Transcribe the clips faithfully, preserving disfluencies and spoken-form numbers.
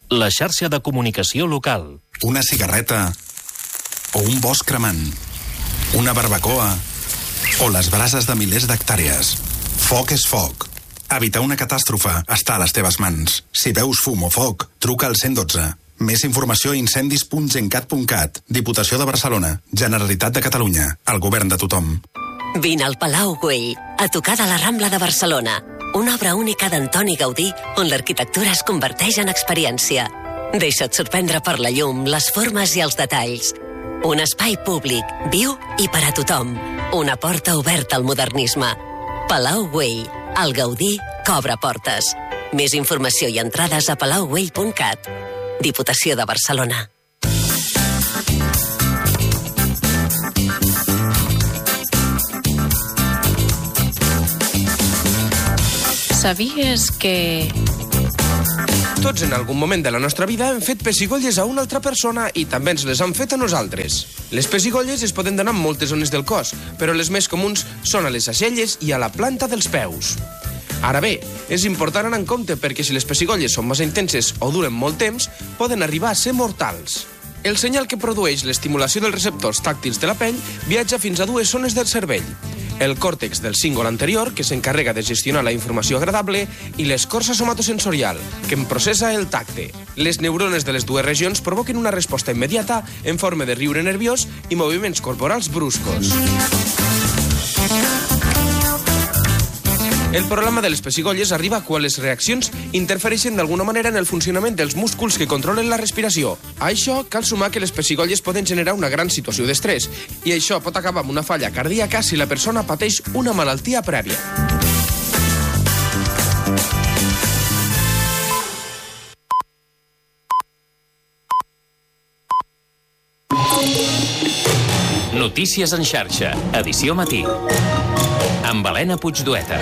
la xarxa de comunicació local. Una cigarreta o un bosc cremant, una barbacoa o les brases de milers d'hectàrees. Foc és foc. Evitar una catàstrofe està a les teves mans. Si veus fum o foc, truca al cent i dotze. Més informació a incendis punt gencat punt cat. Diputació de Barcelona. Generalitat de Catalunya. El govern de tothom. Vine al Palau Güell, a tocar de la Rambla de Barcelona. Una obra única d'Antoni Gaudí, on l'arquitectura es converteix en experiència. Deixa't sorprendre per la llum, les formes i els detalls. Un espai públic, viu i per a tothom. Una porta oberta al modernisme. Palau Güell, el Gaudí que obre portes. Més informació i entrades a palau güell punt cat. Diputació de Barcelona. Sabies que... Tots en algun moment de la nostra vida hem fet pessigolles a una altra persona i també ens les han fet a nosaltres. Les pessigolles es poden donar en moltes zones del cos, però les més comuns són a les aixelles i a la planta dels peus. Ara bé, és important anar en compte perquè si les pessigolles són massa intenses o duren molt temps, poden arribar a ser mortals. El senyal que produeix l'estimulació dels receptors tàctils de la pell viatja fins a dues zones del cervell. El còrtex del cíngol anterior, que s'encarrega de gestionar la informació agradable, i l'escorça somatosensorial, que en processa el tacte. Les neurones de les dues regions provoquen una resposta immediata en forma de riure nerviós i moviments corporals bruscos. El problema de les pessigolles arriba quan les reaccions interfereixen d'alguna manera en el funcionament dels músculs que controlen la respiració. A això cal sumar que les pessigolles poden generar una gran situació d'estrès i això pot acabar amb una falla cardíaca si la persona pateix una malaltia prèvia. Notícies en xarxa, edició matí. Amb Helena Puigdueta.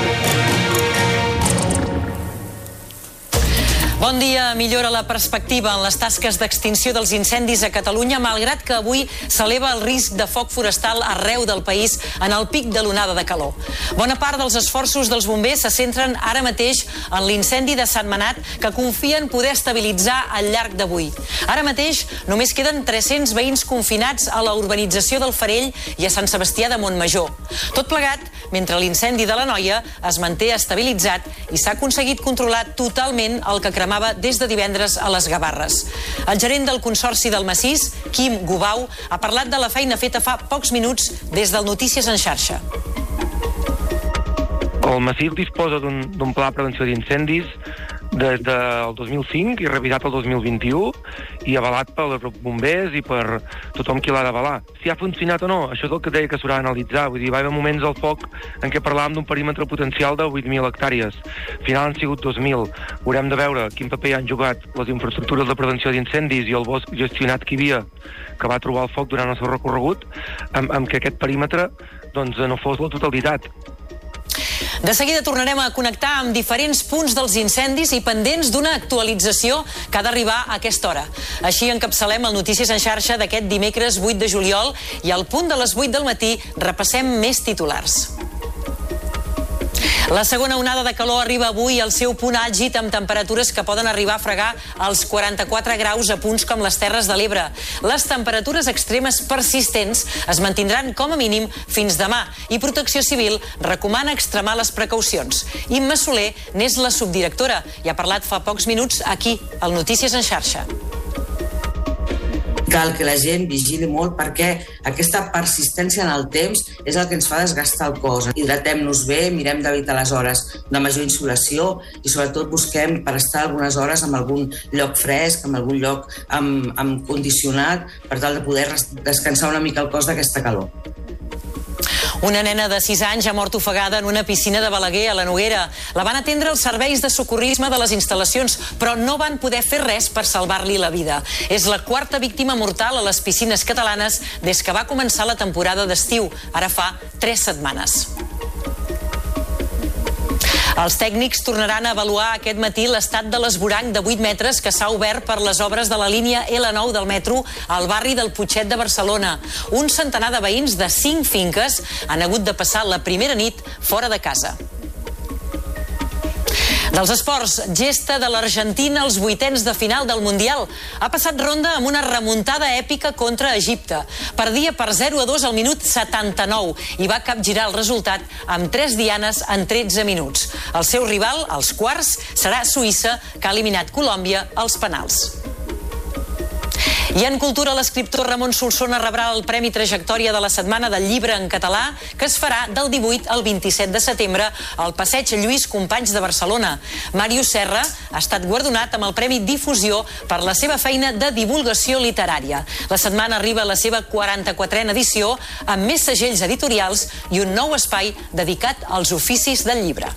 Bon dia. Millora la perspectiva en les tasques d'extinció dels incendis a Catalunya, malgrat que avui s'eleva el risc de foc forestal arreu del país en el pic de l'onada de calor. Bona part dels esforços dels bombers se centren ara mateix en l'incendi de Sant Manat, que confien poder estabilitzar al llarg d'avui. Ara mateix només queden tres-cents veïns confinats a la urbanització del Farell i a Sant Sebastià de Montmajor. Tot plegat mentre l'incendi de la Noia es manté estabilitzat i s'ha aconseguit controlar totalment el que cremava des de divendres a les Gavarres. El gerent del Consorci del Massís, Quim Gubau, ha parlat de la feina feta fa pocs minuts des del Notícies en xarxa. El Massís disposa d'un pla de prevenció d'incendis des del dos mil cinc i revisat el dos mil vint-i-u i avalat pels bombers i per tothom qui l'ha d'avalar. Si ha funcionat o no, això és el que deia que s'haurà d'analitzar. Vull dir, va haver moments al foc en què parlàvem d'un perímetre potencial de vuit mil hectàrees. Al final han sigut dos mil. Haurem de veure quin paper han jugat les infraestructures de prevenció d'incendis i el bosc gestionat que hi havia, que va trobar el foc durant el seu recorregut, amb, amb que aquest perímetre doncs, no fos la totalitat. De seguida tornarem a connectar amb diferents punts dels incendis i pendents d'una actualització que ha d'arribar a aquesta hora. Així encapçalem el Notícies en xarxa d'aquest dimecres vuit de juliol i al punt de les vuit del matí repassem més titulars. La segona onada de calor arriba avui al seu punt àlgid amb temperatures que poden arribar a fregar als quaranta-quatre graus a punts com les Terres de l'Ebre. Les temperatures extremes persistents es mantindran com a mínim fins demà i Protecció Civil recomana extremar les precaucions. Imma Soler n'és la subdirectora i ha parlat fa pocs minuts aquí, al Notícies en xarxa. Cal que la gent vigili molt perquè aquesta persistència en el temps és el que ens fa desgastar el cos. Hidratem-nos bé, mirem d'evitar les hores de major insolació i sobretot busquem per estar algunes hores en algun lloc fresc, en algun lloc amb, amb condicionat, per tal de poder descansar una mica el cos d'aquesta calor. Una nena de sis anys ha mort ofegada en una piscina de Balaguer, a la Noguera. La van atendre els serveis de socorrisme de les instal·lacions, però no van poder fer res per salvar-li la vida. És la quarta víctima mortal a les piscines catalanes des que va començar la temporada d'estiu, ara fa tres setmanes. Els tècnics tornaran a avaluar aquest matí l'estat de l'esvoranc de vuit metres que s'ha obert per les obres de la línia L nou del metro al barri del Putxet de Barcelona. Un centenar de veïns de cinc finques han hagut de passar la primera nit fora de casa. Dels esports, gesta de l'Argentina als vuitens de final del Mundial. Ha passat ronda amb una remuntada èpica contra Egipte. Perdia per zero a dos al minut setanta-nou i va capgirar el resultat amb tres dianes en tretze minuts. El seu rival, als quarts, serà Suïssa, que ha eliminat Colòmbia als penals. I en cultura, l'escriptor Ramon Solsona rebrà el Premi Trajectòria de la Setmana del Llibre en Català, que es farà del divuit al vint-i-set de setembre al Passeig Lluís Companys de Barcelona. Màrius Serra ha estat guardonat amb el Premi Difusió per la seva feina de divulgació literària. La setmana arriba a la seva quaranta-quatrena edició, amb més segells editorials i un nou espai dedicat als oficis del llibre.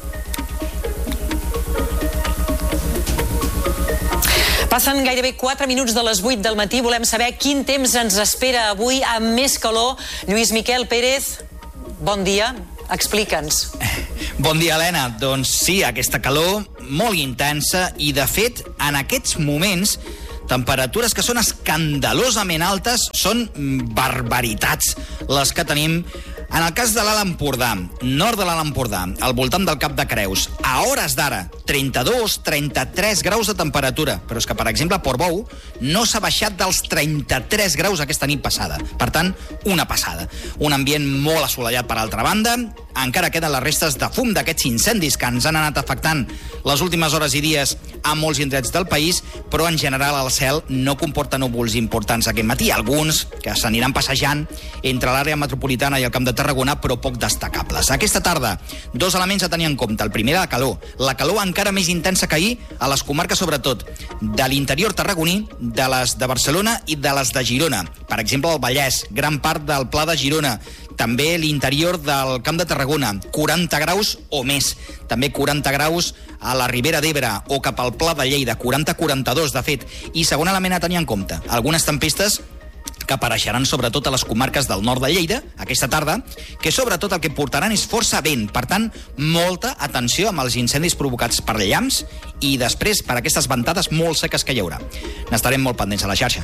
Passen gairebé quatre minuts de les vuit del matí. Volem saber quin temps ens espera avui amb més calor. Lluís Miquel Pérez, bon dia. Explica'ns. Bon dia, Helena. Doncs sí, aquesta calor molt intensa i, de fet, en aquests moments, temperatures que són escandalosament altes són barbaritats les que tenim. En el cas de l'Alt Empordà, nord de l'Alt Empordà, al voltant del Cap de Creus, a hores d'ara, trenta-dos, trenta-tres graus de temperatura. Però és que, per exemple, a Portbou no s'ha baixat dels trenta-tres graus aquesta nit passada. Per tant, una passada. Un ambient molt assolellat per altra banda. Encara queden les restes de fum d'aquests incendis que ens han anat afectant les últimes hores i dies a molts indrets del país, però en general el cel no comporta núvols importants aquest matí. Alguns que s'aniran passejant entre l'àrea metropolitana i el Camp de Tarragona, però poc destacables. Aquesta tarda, dos elements a tenir en compte. El primer, la calor. La calor encara més intensa que ahir a les comarques, sobretot, de l'interior tarragoní, de les de Barcelona i de les de Girona. Per exemple, el Vallès, gran part del Pla de Girona, també l'interior del Camp de Tarragona, quaranta graus o més. També quaranta graus a la Ribera d'Ebre o cap al Pla de Lleida, quaranta a quaranta-dos, de fet. I segon element a tenir en compte, algunes tempestes que apareixeran sobretot a les comarques del nord de Lleida aquesta tarda, que sobretot el que portaran és força vent. Per tant, molta atenció amb els incendis provocats per llamps i després per aquestes ventades molt seques que hi haurà. N'estarem molt pendents a la xarxa.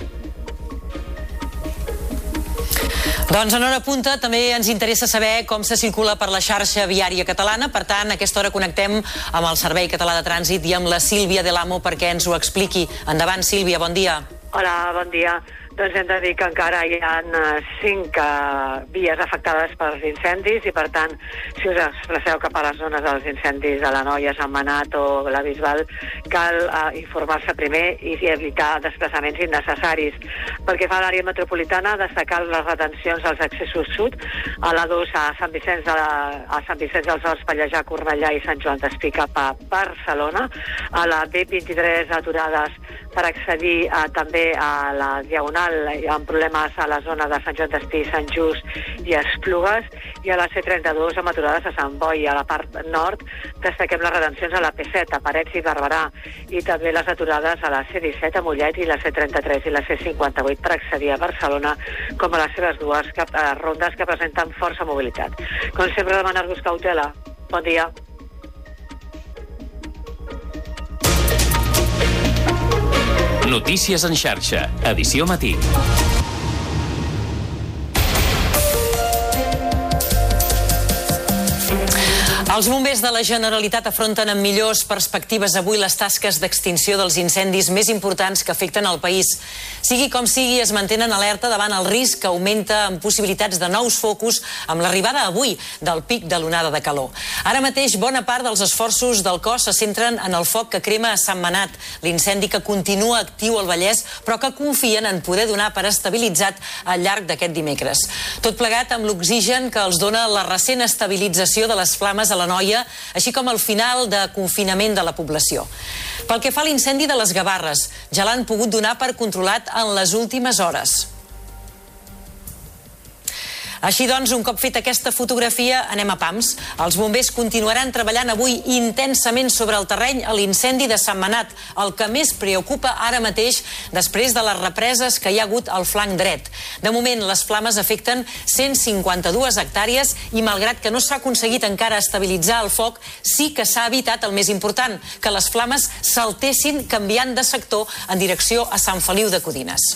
Doncs en hora punta també ens interessa saber com se circula per la xarxa viària catalana. Per tant, a aquesta hora connectem amb el Servei Català de Trànsit i amb la Sílvia Del Amo perquè ens ho expliqui. Endavant, Sílvia, bon dia. Hola, bon dia. Doncs hem de dir que encara hi ha cinc uh, vies afectades pels incendis i, per tant, si us desplaceu cap a les zones dels incendis de la Noia, Sant Manat o la Bisbal, cal uh, informar-se primer i evitar desplaçaments innecessaris. Pel que fa a l'àrea metropolitana, destacar les retencions als accessos sud, a l'A dos a Sant Vicenç, de la, a Sant Vicenç dels Horts, Pallejà, Cornellà i Sant Joan d'Espí cap a Barcelona, a la B vint-i-tres aturades per accedir uh, també a la Diagonal amb problemes a la zona de Sant Joan d'Espí, Sant Just i Esplugues, i a la C trenta-dos amb aturades a Sant Boi. A la part nord destaquem les retencions a la P set, a Parets i Barberà, i també les aturades a la C disset a Mollet i la C trenta-tres i la C cinquanta-vuit per accedir a Barcelona, com a les seves dues cap, eh, rondes que presenten força mobilitat. Com sempre, demanar-vos cautela. Bon dia. Notícies en xarxa, edició matí. Els bombers de la Generalitat afronten amb millors perspectives avui les tasques d'extinció dels incendis més importants que afecten el país. Sigui com sigui, es mantenen alerta davant el risc que augmenta amb possibilitats de nous focus amb l'arribada avui del pic de l'onada de calor. Ara mateix, bona part dels esforços del cos se centren en el foc que crema a Sant Manat, l'incendi que continua actiu al Vallès, però que confien en poder donar per estabilitzat al llarg d'aquest dimecres. Tot plegat amb l'oxigen que els dona la recent estabilització de les flames a la Noia, així com el final de confinament de la població. Pel que fa a l'incendi de les Gavarres, ja l'han pogut donar per controlat en les últimes hores. Així doncs, un cop fet aquesta fotografia, anem a pams. Els bombers continuaran treballant avui intensament sobre el terreny a l'incendi de Sant Manat, el que més preocupa ara mateix després de les represes que hi ha hagut al flanc dret. De moment, les flames afecten cent cinquanta-dues hectàrees i, malgrat que no s'ha aconseguit encara estabilitzar el foc, sí que s'ha evitat el més important, que les flames saltessin canviant de sector en direcció a Sant Feliu de Codines.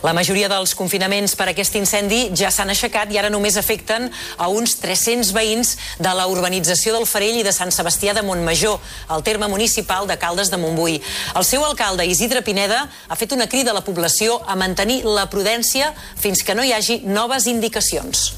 La majoria dels confinaments per aquest incendi ja s'han aixecat i ara només afecten a uns tres-cents veïns de la urbanització del Farell i de Sant Sebastià de Montmajor, al terme municipal de Caldes de Montbui. El seu alcalde, Isidre Pineda, ha fet una crida a la població a mantenir la prudència fins que no hi hagi noves indicacions.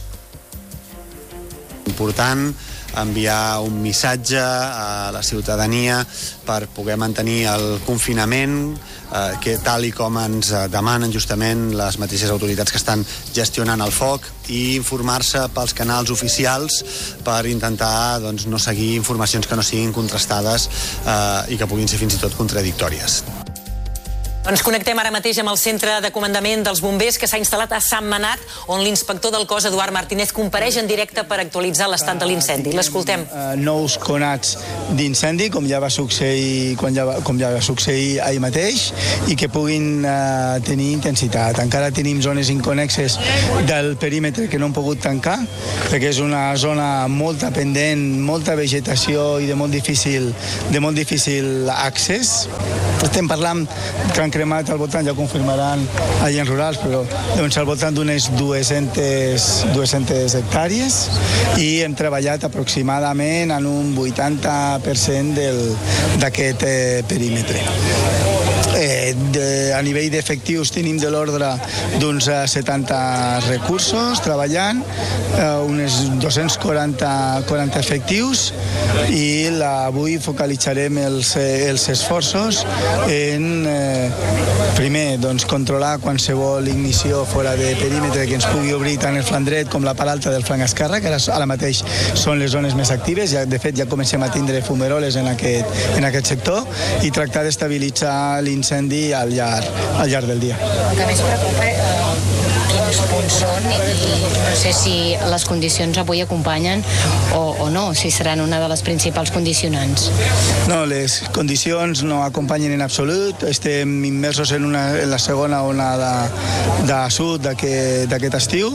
Important enviar un missatge a la ciutadania per poder mantenir el confinament, eh, que tal i com ens demanen justament les mateixes autoritats que estan gestionant el foc, i informar-se pels canals oficials per intentar doncs, no seguir informacions que no siguin contrastades eh, i que puguin ser fins i tot contradictòries. Ens connectem ara mateix amb el centre de comandament dels bombers que s'ha instal·lat a Sant Manat, on l'inspector del cos, Eduard Martínez, compareix en directe per actualitzar l'estat de l'incendi. L'escoltem. Uh, nous conats d'incendi, com ja va succeir quan ja va, com ja va succeir ahir mateix, i que puguin uh, tenir intensitat. Encara tenim zones inconexes del perímetre que no hem pogut tancar, perquè és una zona molt pendent, molta vegetació i de molt difícil, de molt difícil accés. Estem parlant que han cremat al voltant, ja ho confirmaran agents rurals, però doncs, al voltant d'unes dues-centes hectàrees, i hem treballat aproximadament en un vuitanta per cent d'aquest eh, perímetre. Eh, de, a nivell d'efectius tenim de l'ordre d'uns setanta recursos treballant, eh, uns dos-cents quaranta efectius, i la, avui focalitzarem els, els esforços en eh, primer doncs, controlar qualsevol ignició fora de perímetre que ens pugui obrir tant el flanc dret com la part alta del flanc esquerre, que ara, ara mateix són les zones més actives. Ja, de fet, ja comencem a tindre fumeroles en aquest, en aquest sector, i tractar d'estabilitzar l'incendi al llarg, al llarg del dia. El que més preocupa eh, quins punts són, i, i no sé si les condicions avui acompanyen o, o no, si seran una de les principals condicionants. No, les condicions no acompanyen en absolut. Estem immersos en, una, en la segona onada de sud d'aquest estiu.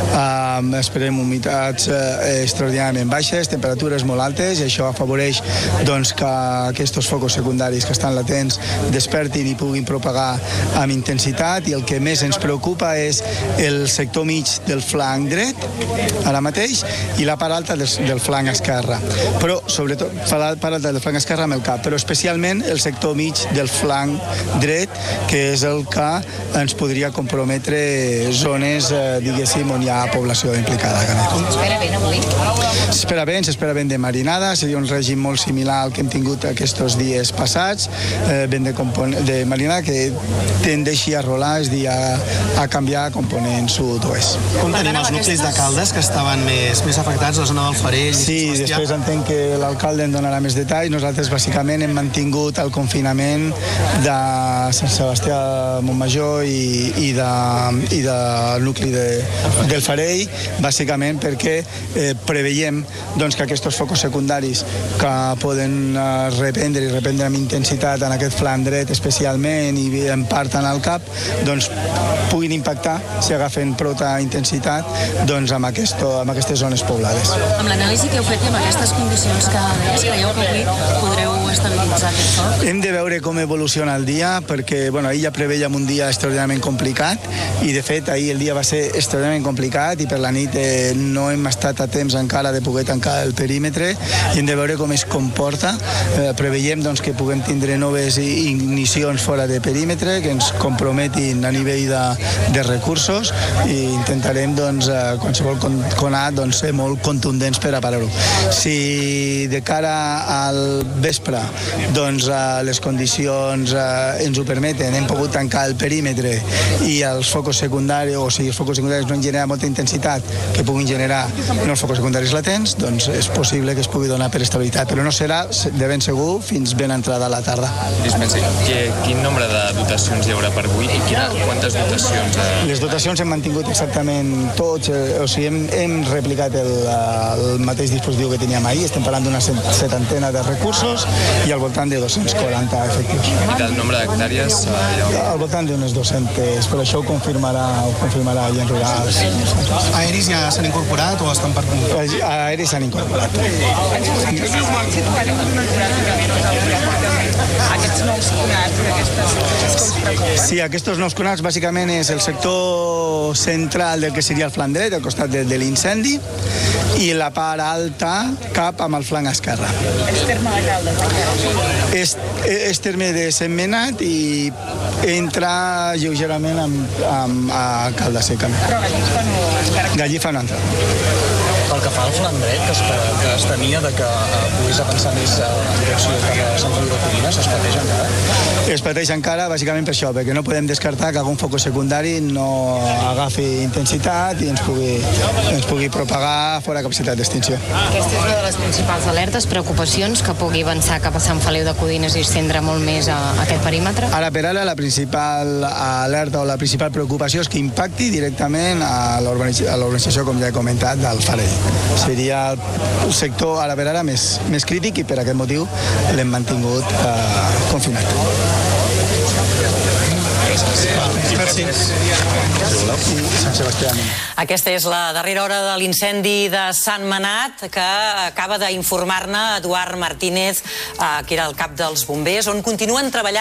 Um, esperem humitats eh, extraordinàriament baixes, temperatures molt altes, i això afavoreix doncs, que aquests focus secundaris que estan latents despertin i puguin propagar amb intensitat. I el que més ens preocupa és el sector mig del flanc dret, ara mateix, i la part alta del, del flanc esquerre. Però, sobretot, la part alta del flanc esquerre amb el cap, però especialment el sector mig del flanc dret, que és el que ens podria comprometre zones, eh, diguéssim, on hi ha població implicada. S'espera bé avui? S'espera bé, s'espera ben de marinada, seria un règim molt similar al que hem tingut aquests dies passats, eh, ben de, de marinada, que tendeixi a rolar, és a dir, a, a canviar component sud-oest. Com tenim els nuclis de Caldes que estaven més, més afectats, la zona del Farell? Sí, després entenc que l'alcalde en donarà més detalls. Nosaltres bàsicament hem mantingut el confinament de Sant Sebastià de Montmajor i, i, de, i del nucli de, del Farell, bàsicament perquè eh, preveiem doncs, que aquests focus secundaris que poden eh, reprendre i reprendre amb intensitat en aquest flanc dret especialment i en part en el cap, doncs puguin impactar, si agafen prota intensitat, doncs amb, aquesto, amb aquestes zones poblades. Amb l'anàlisi que heu fet i amb aquestes condicions que es creieu que avui podreu estabilitzar aquest foc? Hem de veure com evoluciona el dia, perquè bueno, ahir ja preveiem un dia extraordinàriament complicat, i de fet ahir el dia va ser extraordinàriament complicat, i per la nit eh, no hem estat a temps encara de poder tancar el perímetre, i hem de veure com es comporta. Eh, preveiem doncs, que puguem tindre noves ignicions fora de perímetre, que ens comprometin a nivell de, de recursos, i intentarem doncs, eh, qualsevol conat doncs, ser molt contundents per a parar-ho. Si de cara al vespre doncs, eh, les condicions eh, ens ho permeten, hem pogut tancar el perímetre i els focus secundaris, o sigui, els focus secundaris no han generat molta intensitat que puguin generar no els focus secundaris latents, doncs és possible que es pugui donar per estabilitat, però no serà de ben segur fins ben entrada a la tarda. Dispensi, quin nombre de dotacions hi haurà per avui i quina, quantes dotacions? Eh... Les dotacions hem mantingut exactament tots, o sigui, hem, hem replicat el, el mateix dispositiu que teníem ahir, estem parlant d'una setantena de recursos i al voltant de dos-cents quaranta efectius. I del nombre d'hectàrees? Al voltant d'unes dues-centes, però això ho confirmarà, ho confirmarà Agents Rurals. Aeris ja s'han incorporat o estan per... Aeris s'han incorporat. Aquests nous conats, aquestes... Sí, aquests nous conats bàsicament és el sector central del que seria el flanc dret, al costat de, de l'incendi, i la part alta cap amb el flanc esquerre. És terme de Caldes? És, és terme de Sentmenat i entra lleugerament amb, amb, a Caldeseca. Però Gallifa no... Gallifa no entra. Pel que fa al flanc dret, que es, que es temia de que eh, pogués avançar més eh, en direcció cap a Sant Feliu de Codines, es pateix encara? Es pateix encara bàsicament per això, perquè no podem descartar que algun focus secundari no agafi intensitat i ens pugui, ens pugui propagar fora capacitat d'extinció. Aquesta és una de les principals alertes, preocupacions, que pugui avançar cap a Sant Feliu de Codines i estendre molt més a, a aquest perímetre? Ara per ara la principal alerta o la principal preocupació és que impacti directament a l'organització, com ja he comentat, del Farell. Seria el sector ara per ara més, més crític i per aquest motiu l'hem mantingut eh, confinat. Merci. Sant Sebastià. Aquesta és la darrera hora de l'incendi de Sentmenat, que acaba d'informar-ne Eduard Martínez, eh, que era el cap dels bombers, on continuen treballant